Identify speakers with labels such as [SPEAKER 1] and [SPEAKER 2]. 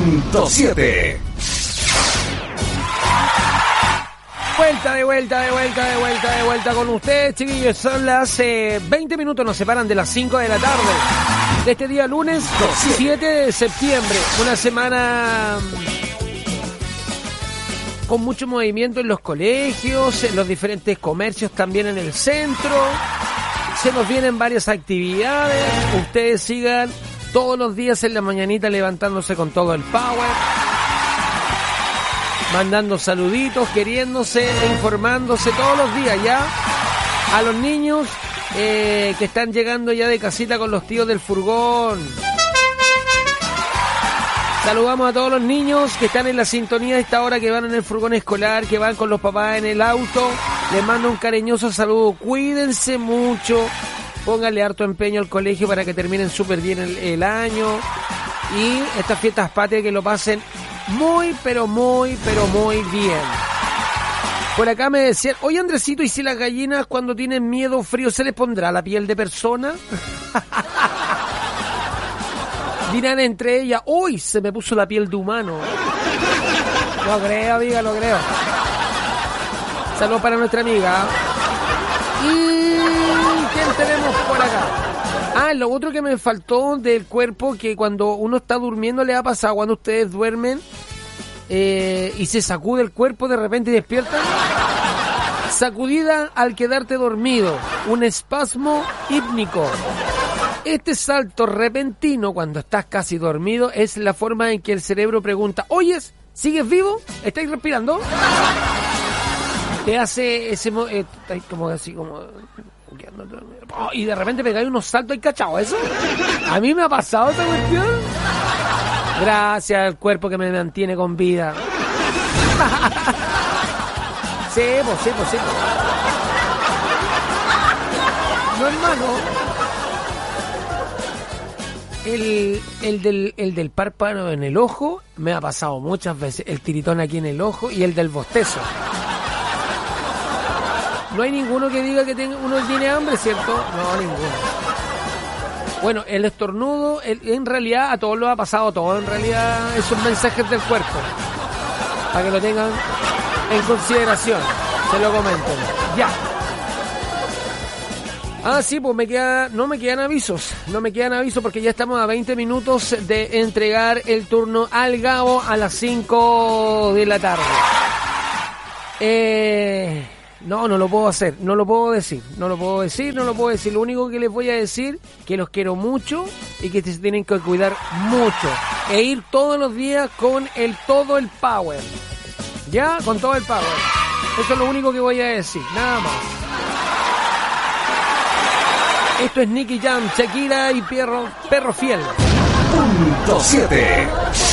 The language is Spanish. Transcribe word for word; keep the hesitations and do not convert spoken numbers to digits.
[SPEAKER 1] punto siete.
[SPEAKER 2] Vuelta, de vuelta, de vuelta, de vuelta, de vuelta con ustedes, chiquillos. Son las eh, veinte minutos, nos separan de las cinco de la tarde. De este día lunes, siete de septiembre. Una semana con mucho movimiento en los colegios, en los diferentes comercios, también en el centro. Se nos vienen varias actividades. Ustedes sigan todos los días en la mañanita levantándose con todo el power, mandando saluditos, queriéndose, informándose todos los días ya. A los niños eh, que están llegando ya de casita con los tíos del furgón. Saludamos a todos los niños que están en la sintonía de esta hora, que van en el furgón escolar, que van con los papás en el auto. Les mando un cariñoso saludo. Cuídense mucho. Pónganle harto empeño al colegio para que terminen súper bien el, el año. Y estas fiestas patrias que lo pasen muy, pero muy, pero muy bien. Por acá me decían, oye Andresito, ¿y si las gallinas cuando tienen miedo o frío se les pondrá la piel de persona? Dirán entre ellas, uy, se me puso la piel de humano. Lo creo, amiga, lo creo. Saludos para nuestra amiga. ¿Y quién tenemos por acá? Ah, lo otro que me faltó del cuerpo, que cuando uno está durmiendo le ha pasado, cuando ustedes duermen eh, y se sacude el cuerpo de repente y despiertan. Sacudida al quedarte dormido, un espasmo hípnico. Este salto repentino cuando estás casi dormido es la forma en que el cerebro pregunta, ¿oyes? ¿Sigues vivo? ¿Estáis respirando? Te hace ese... Eh, como así, como... Oh, y de repente pegáis unos saltos y cachao, ¿eso? A mí me ha pasado esta cuestión. Gracias al cuerpo que me mantiene con vida. Sí, pues, sí, pues, sí. No, hermano. El, el, del, el del párpado en el ojo me ha pasado muchas veces. El tiritón aquí en el ojo y el del bostezo. No hay ninguno que diga que tenga, uno tiene hambre, ¿cierto? No, ninguno. Bueno, el estornudo, el, en realidad a todos lo ha pasado todo. En realidad esos mensajes del cuerpo. Para que lo tengan en consideración. Se lo comenten. Ya. Ah, sí, pues me queda, no me quedan avisos, no me quedan avisos porque ya estamos a veinte minutos de entregar el turno al Gabo a las cinco de la tarde. Eh, no, no lo puedo hacer, no lo puedo decir, no lo puedo decir, no lo puedo decir. Lo único que les voy a decir, que los quiero mucho y que se tienen que cuidar mucho. E ir todos los días con el todo el power. Ya, con todo el power. Eso es lo único que voy a decir, nada más. Esto es Nicky Jam, Shakira y Perro, Perro Fiel.
[SPEAKER 1] Punto siete.